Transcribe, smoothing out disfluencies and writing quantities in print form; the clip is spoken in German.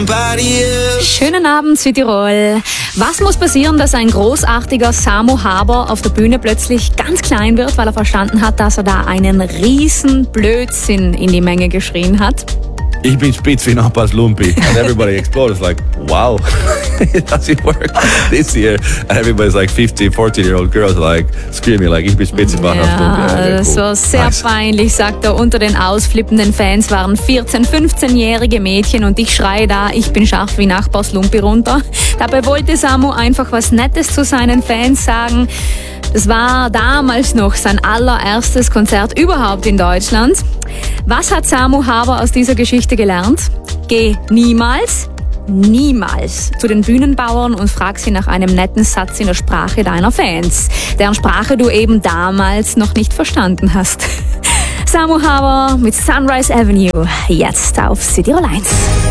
somebody else. Schönen Abend, Südtirol. Was muss passieren, dass ein großartiger Samu Haber auf der Bühne plötzlich ganz klein wird, weil er verstanden hat, dass er da einen riesen Blödsinn in die Menge geschrien hat? Ich bin spitz wie Nachbars Lumpi. And everybody explodes like, wow, does it work this year? And everybody's like 15, 14-year-old girls like screaming like, ich bin spitz wie Nachbars Lumpi. Ja, das war sehr peinlich, sagt er. Unter den ausflippenden Fans waren 14-, 15-jährige Mädchen und ich schreie da, ich bin scharf wie Nachbars Lumpi runter. Dabei wollte Samu einfach was Nettes zu seinen Fans sagen. Das war damals noch sein allererstes Konzert überhaupt in Deutschland. Was hat Samu Haber aus dieser Geschichte gelernt? Geh niemals zu den Bühnenbauern und frag sie nach einem netten Satz in der Sprache deiner Fans, deren Sprache du eben damals noch nicht verstanden hast. Samu Haber mit Sunrise Avenue, jetzt auf Südtirol 1.